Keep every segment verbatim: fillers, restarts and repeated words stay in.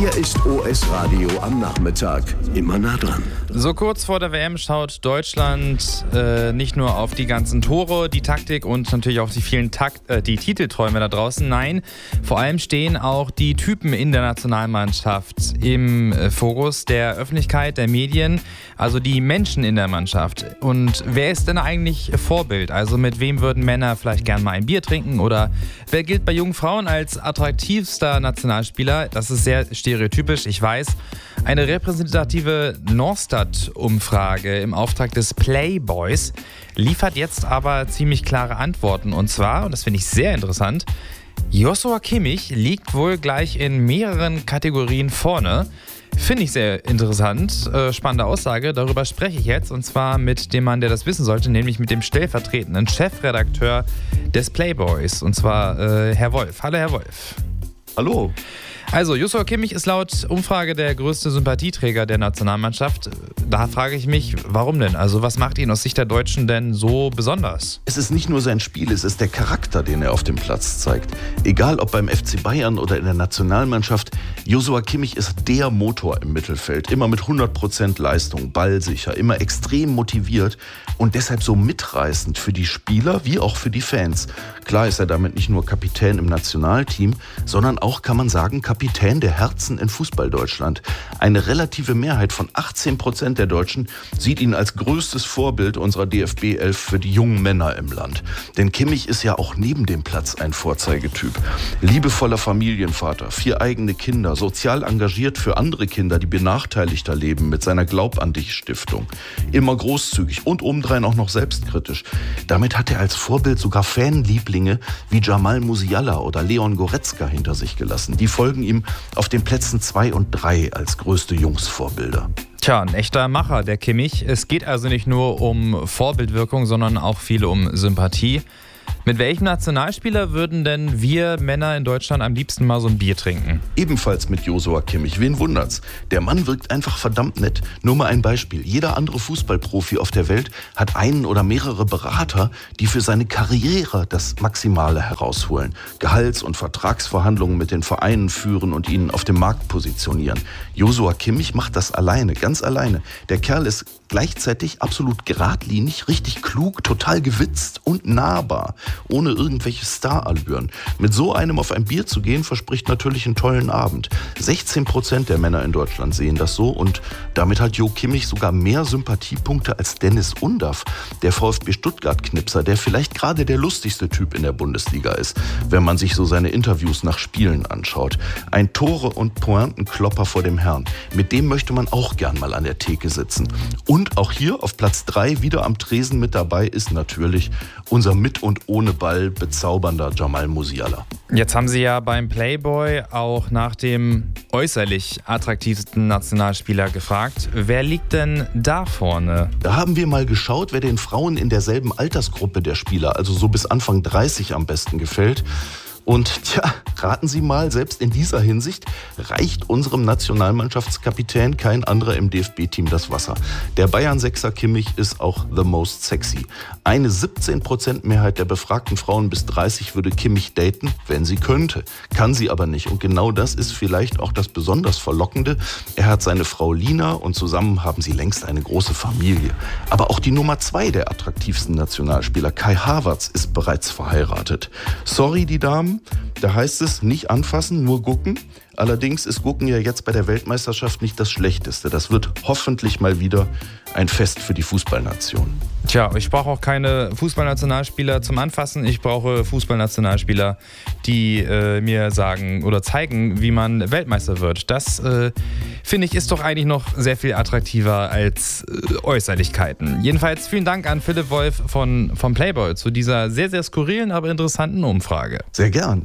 Hier ist O S Radio am Nachmittag. Immer nah dran. So kurz vor der W M schaut Deutschland äh, nicht nur auf die ganzen Tore, die Taktik und natürlich auch die vielen Takt, äh, die Titelträume da draußen. Nein, vor allem stehen auch die Typen in der Nationalmannschaft im äh, Fokus der Öffentlichkeit, der Medien, also die Menschen in der Mannschaft. Und wer ist denn eigentlich Vorbild? Also mit wem würden Männer vielleicht gern mal ein Bier trinken? Oder wer gilt bei jungen Frauen als attraktivster Nationalspieler? Das ist sehr stereotypisch, ich weiß. Eine repräsentative Norstat-Umfrage im Auftrag des Playboys liefert jetzt aber ziemlich klare Antworten. Und zwar, und das finde ich sehr interessant, Joshua Kimmich liegt wohl gleich in mehreren Kategorien vorne. Finde ich sehr interessant, äh, spannende Aussage. Darüber spreche ich jetzt und zwar mit dem Mann, der das wissen sollte, nämlich mit dem stellvertretenden Chefredakteur des Playboys, und zwar äh, Herr Wolf. Hallo, Herr Wolf. Hallo. Also, Joshua Kimmich ist laut Umfrage der größte Sympathieträger der Nationalmannschaft. Da frage ich mich, warum denn? Also, was macht ihn aus Sicht der Deutschen denn so besonders? Es ist nicht nur sein Spiel, es ist der Charakter, den er auf dem Platz zeigt. Egal ob beim F C Bayern oder in der Nationalmannschaft, Joshua Kimmich ist der Motor im Mittelfeld. Immer mit hundert Prozent Leistung, ballsicher, immer extrem motiviert und deshalb so mitreißend für die Spieler wie auch für die Fans. Klar ist er damit nicht nur Kapitän im Nationalteam, sondern auch, kann man sagen, Kapitän der Herzen in Fußball-Deutschland. Eine relative Mehrheit von achtzehn Prozent der Deutschen sieht ihn als größtes Vorbild unserer D F B elf für die jungen Männer im Land. Denn Kimmich ist ja auch neben dem Platz ein Vorzeigetyp. Liebevoller Familienvater, vier eigene Kinder, sozial engagiert für andere Kinder, die benachteiligter leben mit seiner Glaub-an-dich-Stiftung. Immer großzügig und obendrein auch noch selbstkritisch. Damit hat er als Vorbild sogar Fanlieblinge wie Jamal Musiala oder Leon Goretzka hinter sich gelassen. Die folgen ihm auf den Plätzen zwei und drei als größte Jungsvorbilder. Tja, ein echter Macher, der Kimmich. Es geht also nicht nur um Vorbildwirkung, sondern auch viel um Sympathie. Mit welchem Nationalspieler würden denn wir Männer in Deutschland am liebsten mal so ein Bier trinken? Ebenfalls mit Joshua Kimmich. Wen wundert's? Der Mann wirkt einfach verdammt nett. Nur mal ein Beispiel. Jeder andere Fußballprofi auf der Welt hat einen oder mehrere Berater, die für seine Karriere das Maximale herausholen. Gehalts- und Vertragsverhandlungen mit den Vereinen führen und ihn auf dem Markt positionieren. Joshua Kimmich macht das alleine, ganz alleine. Der Kerl ist gleichzeitig absolut geradlinig, richtig klug, total gewitzt und nahbar, ohne irgendwelche Starallüren. Mit so einem auf ein Bier zu gehen, verspricht natürlich einen tollen Abend. sechzehn Prozent der Männer in Deutschland sehen das so und damit hat Jo Kimmich sogar mehr Sympathiepunkte als Dennis Undaff, der VfB Stuttgart-Knipser, der vielleicht gerade der lustigste Typ in der Bundesliga ist, wenn man sich so seine Interviews nach Spielen anschaut. Ein Tore- und Pointenklopper vor dem Herrn. Mit dem möchte man auch gern mal an der Theke sitzen. Und auch hier auf Platz drei wieder am Tresen mit dabei ist natürlich unser mit und ohne Ball bezaubernder Jamal Musiala. Jetzt haben Sie ja beim Playboy auch nach dem äußerlich attraktivsten Nationalspieler gefragt. Wer liegt denn da vorne? Da haben wir mal geschaut, wer den Frauen in derselben Altersgruppe der Spieler, also so bis Anfang dreißig am besten gefällt. Und tja, raten Sie mal, selbst in dieser Hinsicht reicht unserem Nationalmannschaftskapitän kein anderer im D F B-Team das Wasser. Der Bayern-Sechser Kimmich ist auch the most sexy. Eine siebzehn Prozent Mehrheit der befragten Frauen bis dreißig würde Kimmich daten, wenn sie könnte. Kann sie aber nicht. Und genau das ist vielleicht auch das besonders Verlockende. Er hat seine Frau Lina und zusammen haben sie längst eine große Familie. Aber auch die Nummer zwei der attraktivsten Nationalspieler, Kai Havertz, ist bereits verheiratet. Sorry, die Damen. Da heißt es, nicht anfassen, nur gucken. Allerdings ist Gucken ja jetzt bei der Weltmeisterschaft nicht das Schlechteste. Das wird hoffentlich mal wieder ein Fest für die Fußballnation. Tja, ich brauche auch keine Fußballnationalspieler zum Anfassen. Ich brauche Fußballnationalspieler, die äh, mir sagen oder zeigen, wie man Weltmeister wird. Das, äh, finde ich, ist doch eigentlich noch sehr viel attraktiver als äh, Äußerlichkeiten. Jedenfalls vielen Dank an Philipp Wolf von, vom Playboy zu dieser sehr, sehr skurrilen, aber interessanten Umfrage. Sehr gern.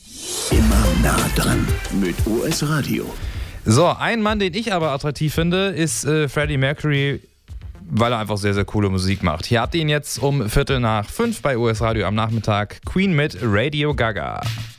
Immer nah dran mit O S Radio. So, ein Mann, den ich aber attraktiv finde, ist äh, Freddie Mercury, weil er einfach sehr, sehr coole Musik macht. Hier habt ihr ihn jetzt um Viertel nach fünf bei O S Radio am Nachmittag. Queen mit Radio Gaga.